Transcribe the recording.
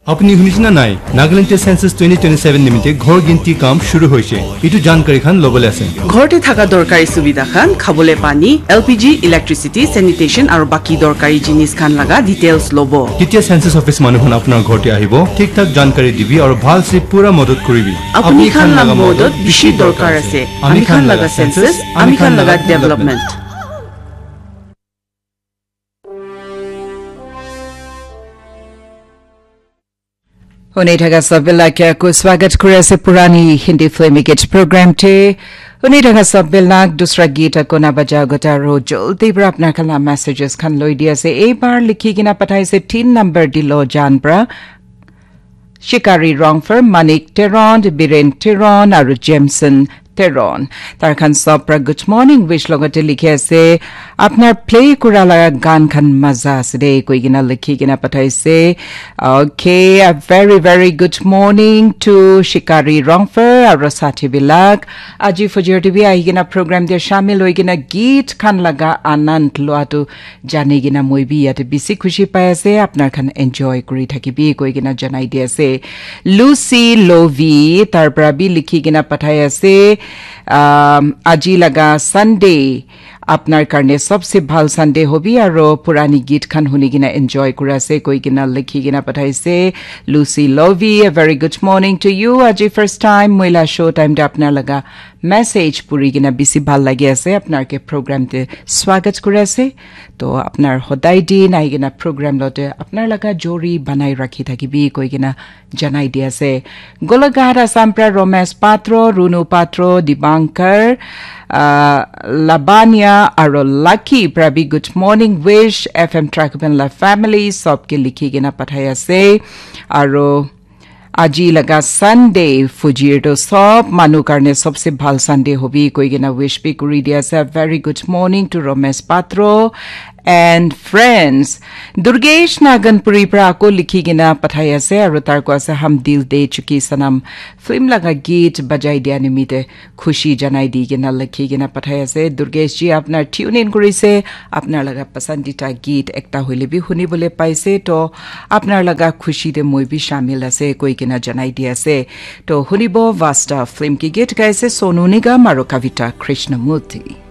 আপুনি শুনিছেনে নাই নাগালেণ্ডৰ সেন্সাস 2027 নিমিত্তে ঘৰ গিনতি কাম শুরু হৈছে এটু জানকাৰী খান লবলে আছে ঘৰতে থাকা দৰকাৰী সুবিধা খান খাবলে পানী এলপিজি ইলেক্ট্ৰিচিটি স্যানিটেশন আৰু বাকি দৰকাৰী জিনিস খান লাগা ডিটেইলছ লব কেতিয়া সেন্সাস অফিস মানুহন আপোনাৰ ঘৰতে আহিব ঠিক ঠাক জানকাৰী দিবি আৰু ভাল সি পুৰা মদত কৰিবি আপুনি খান লাগা মদত বেছি দৰকাৰ আছে আমি খান লাগা সেন্সাস আমি খান লাগা ডেভেলপমেন্ট उन्हें ढगा सबेला क्या को स्वागत करे से पुरानी हिंदी फिल्मी गीत प्रोग्राम थे उन्हें ढगा सबेला दूसरा गीत को ना बजा गटा रो जल्दी पर अपना कला मैसेजेस खान लोई दिया से एक बार लिखी गिना पठाई से 3 नंबर दिलो जान पर शिकारी रॉन्गफर मानिक टेरॉन बिरेन टेरॉन और जेमसन टेरॉन तारखान सब पर गुड मॉर्निंग विश लगते लिखे से अपना प्ले कुरा लगा गान खान मजा से दे कोई गिना लिखी गिना पठाई से okay a very good morning to शिकारी रॉन्गफर और साथी बिलाक आज फजर टीवी आई गिना प्रोग्राम दे शामिल होई गिना गीत खान लगा आनंद लोआतो जाने गिना मोई भी याते बिसी खुशी पाए से अपना खान एन्जॉय करी থাকিবি कोई गिना जनाई दे से लूसी लोवी तार पर भी लिखी गिना पठाई আছে আজি लगा संडे अपनार करने सबसे ভাল संडे होबी और पुरानी गीत खान हुनी गिना एन्जॉय कुरा से कोई गिना लिखी गिना पठाई से Lucy Loewi a very good morning to you आज फर्स्ट टाइम महिला शो टाइम दे अपना लगा मैसेज पूरी गिना बिसी ভাল लगे আছে अपनार के प्रोग्राम ते स्वागत करे से तो अपनार होदाई दिन आई गिना प्रोग्राम लते अपनार लगा जोरी बनाई रखी থাকিবি कोई गिना जनाई दिया से गोलगारा सांप्रा रोमेश पात्रो रुनु पात्रो दिबांकर लाबानिया और lucky प्रभी good morning wish FM ट्रैकबन ला फैमिली सबके लिखी गिना पठाया से और আজি लगा संडे फुजिर तो सब मानु करने सबसे ভাল संडे होबी कोई गिना विश भी करी दिया से very good morning to Romesh Patro and friends Durgesh नागनपुरी पर को लिखी गिना पठाया से और तार को से हम दिल दे चुकी सनम फिल्म लगा गीत बजाई दिया निमित्ते खुशी जनाई दी गिना लिखी गिना पठाया से दुर्गेश जी अपना ट्यून इन करी से अपना लगा पसंदीदा गीत एकता होइले भी हुनी बोले पाइसे तो अपना लगा खुशी दे मोई भी शामिल আছে कोई गिना जनाई दिया से तो हुनिबो वास्ता फिल्म की गीत गाइसे सोनू निगम और कविता कृष्णमूर्ति